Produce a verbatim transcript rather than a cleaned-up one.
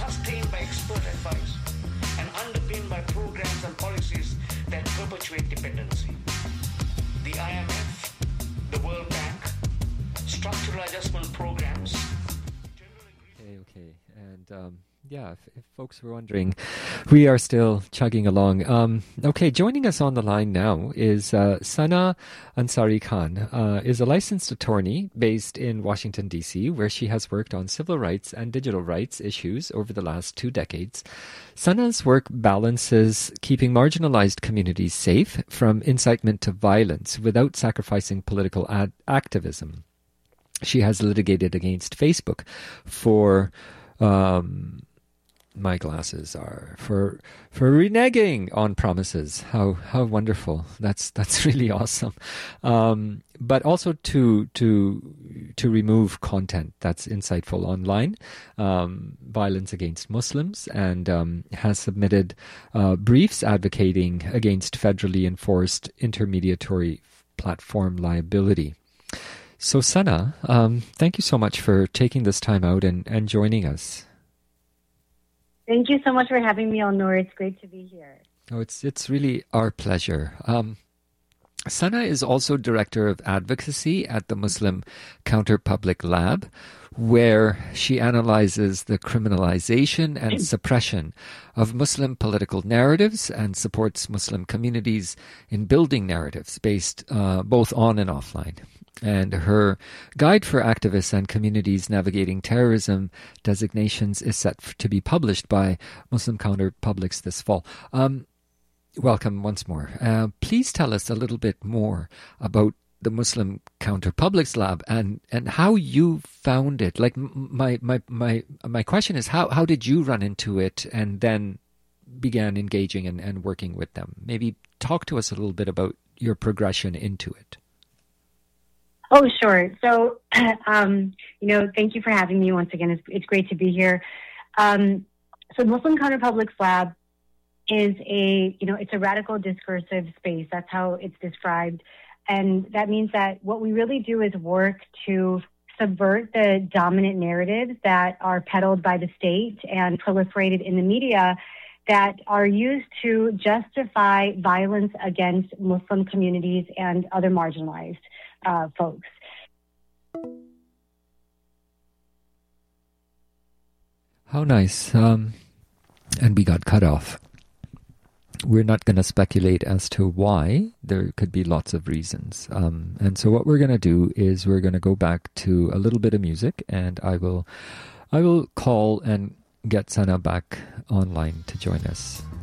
sustained by expert advice, and underpinned by programs and policies that perpetuate dependency. The I M F, the World Bank, structural adjustment programs. Okay, okay. And um, yeah, if, if folks were wondering, we are still chugging along. Um, okay, joining us on the line now is uh, Sana Ansari Khan, uh, is a licensed attorney based in Washington, D C, where she has worked on civil rights and digital rights issues over the last two decades. Sana's work balances keeping marginalized communities safe from incitement to violence without sacrificing political ad- activism. She has litigated against Facebook for... Um, my glasses are for for reneging on promises. How how wonderful! That's that's really awesome. Um, but also to to to remove content that's insightful online, um, violence against Muslims, and um, has submitted uh, briefs advocating against federally enforced intermediary platform liability. So Sana, um, thank you so much for taking this time out and, and joining us. Thank you so much for having me on, Noor. It's great to be here. Oh, it's it's really our pleasure. Um, Sana is also Director of Advocacy at the Muslim Counter Public Lab, where she analyzes the criminalization and suppression of Muslim political narratives and supports Muslim communities in building narratives based uh, both on and offline. And her Guide for Activists and Communities Navigating Terrorism designations is set to be published by Muslim Counter Publics this fall. Um, welcome once more. Uh, please tell us a little bit more about the Muslim Counter Publics Lab and, and how you found it. Like my my my my question is how how did you run into it and then began engaging and, and working with them? Maybe talk to us a little bit about your progression into it. Oh, sure. So, um, you know, thank you for having me once again. It's, it's great to be here. Um, so Muslim Counter Publics Lab is a, you know, it's a radical discursive space. That's how it's described. And that means that what we really do is work to subvert the dominant narratives that are peddled by the state and proliferated in the media that are used to justify violence against Muslim communities and other marginalized uh, folks. How nice. Um, and we got cut off. We're not going to speculate as to why. There could be lots of reasons. Um, and so what we're going to do is we're going to go back to a little bit of music, and I will, I will call and get Sana back online to join us.